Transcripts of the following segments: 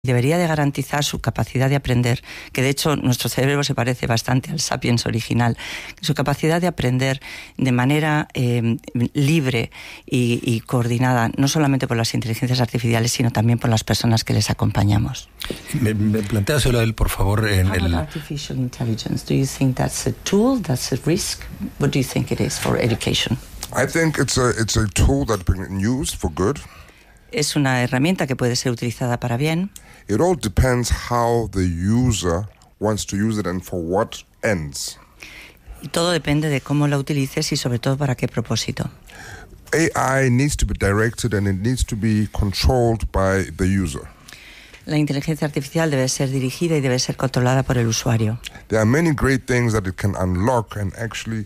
Debería de garantizar su capacidad de aprender, que de hecho nuestro cerebro se parece bastante al Sapiens original, su capacidad de aprender de manera libre y coordinada, no solamente por las inteligencias artificiales, sino también por las personas que les acompañamos. Me plantéaselo a él, por favor, en el... Artificial intelligence, do you think that's a tool, that's a risk? What do you think it is for education? I think it's a tool that can be used for good. Es una herramienta que puede ser utilizada para bien. It all depends how the user wants to use it and for what ends. Y todo depende de cómo la utilices y sobre todo para qué propósito. AI needs to be directed and it needs to be controlled by the user. La inteligencia artificial debe ser dirigida y debe ser controlada por el usuario. There are many great things that it can unlock and actually,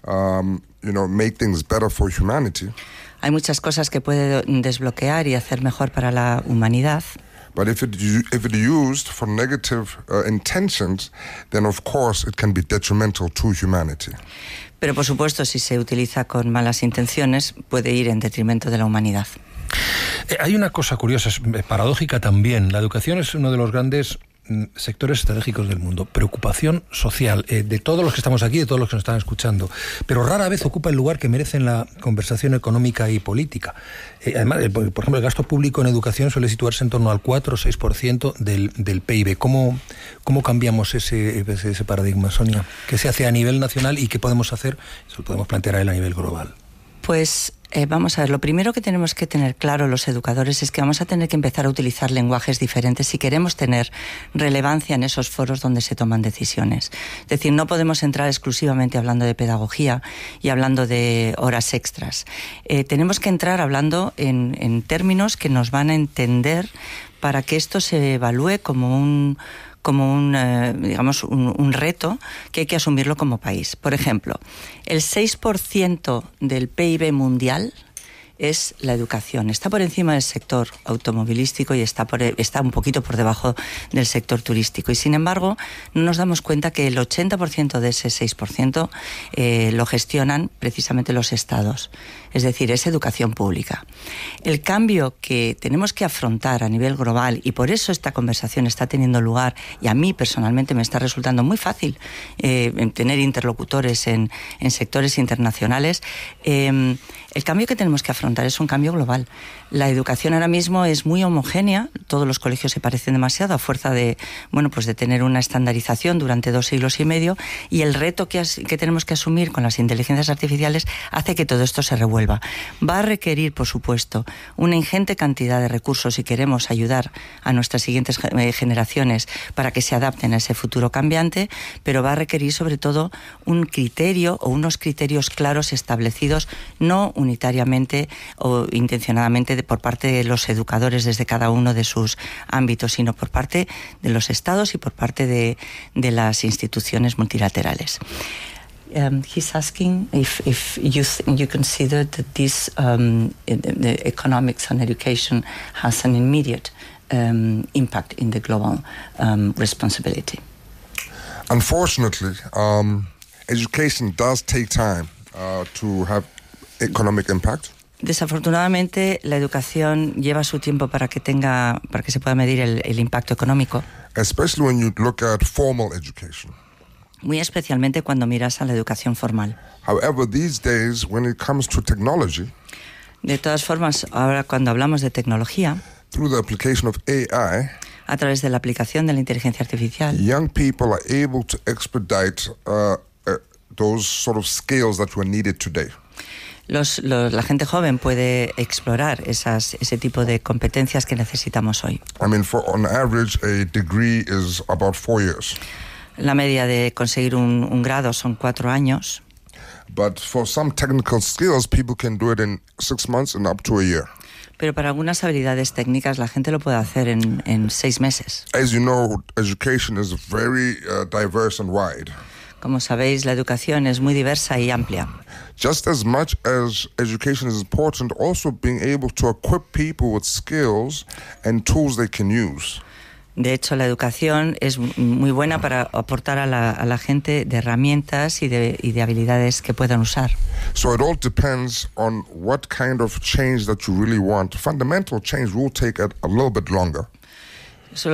make things better for humanity. Hay muchas cosas que puede desbloquear y hacer mejor para la humanidad. But if it used for negative intentions, then of course it can be detrimental to humanity. Pero por supuesto, si se utiliza con malas intenciones, puede ir en detrimento de la humanidad. Hay una cosa curiosa, paradójica también. La educación es uno de los grandes sectores estratégicos del mundo, preocupación social de todos los que estamos aquí, de todos los que nos están escuchando, pero rara vez ocupa el lugar que merece en la conversación económica y política. Además, por ejemplo, el gasto público en educación suele situarse en torno al 4 o 6% del PIB. ¿Cómo cambiamos ese paradigma, Sonia? ¿Qué se hace a nivel nacional y qué podemos hacer? Eso lo podemos plantear a nivel global. Pues vamos a ver, lo primero que tenemos que tener claro los educadores es que vamos a tener que empezar a utilizar lenguajes diferentes si queremos tener relevancia en esos foros donde se toman decisiones. Es decir, no podemos entrar exclusivamente hablando de pedagogía y hablando de horas extras. Tenemos que entrar hablando en términos que nos van a entender para que esto se evalúe como un reto que hay que asumirlo como país. Por ejemplo, el 6% del PIB mundial es la educación. Está por encima del sector automovilístico y está un poquito por debajo del sector turístico. Y sin embargo, no nos damos cuenta que el 80% de ese 6% lo gestionan precisamente los estados. Es decir, es educación pública. El cambio que tenemos que afrontar a nivel global, y por eso esta conversación está teniendo lugar, y a mí personalmente me está resultando muy fácil tener interlocutores en sectores internacionales, el cambio que tenemos que afrontar es un cambio global. La educación ahora mismo es muy homogénea, todos los colegios se parecen demasiado a fuerza de tener una estandarización durante 2 siglos y medio, y el reto que tenemos que asumir con las inteligencias artificiales hace que todo esto se revuelva. Va a requerir, por supuesto, una ingente cantidad de recursos si queremos ayudar a nuestras siguientes generaciones para que se adapten a ese futuro cambiante, pero va a requerir sobre todo un criterio o unos criterios claros establecidos, no unitariamente o intencionadamente por parte de los educadores desde cada uno de sus ámbitos, sino por parte de los estados y por parte de las instituciones multilaterales. He's asking if you consider that this the economics and education has an immediate impact in the global responsibility. Unfortunately, education does take time to have economic impact. Desafortunadamente, la educación lleva su tiempo para que se pueda medir el impacto económico. Especially when you look at formal education. Muy especialmente cuando miras a la educación formal. However, these days, when it comes to technology, de todas formas, ahora cuando hablamos de tecnología, through the application of AI, a través de la aplicación de la inteligencia artificial, young people are able to expedite those sort of skills that were needed today. La gente joven puede explorar ese tipo de competencias que necesitamos hoy. I mean, on average, a degree is about 4 years. La media de conseguir un grado son 4 años. But for some technical skills, people can do it in 6 months and up to a year. Pero para algunas habilidades técnicas la gente lo puede hacer en 6 meses. As you know, education is very diverse and wide. Como sabéis, la educación es muy diversa y amplia. Just as much as education is important, also being able to equip people with skills and tools they can use. De hecho, la educación es muy buena para aportar a la gente de herramientas y de habilidades que puedan usar. So it all depends on what kind of change that you really want. Fundamental change will take a little bit longer.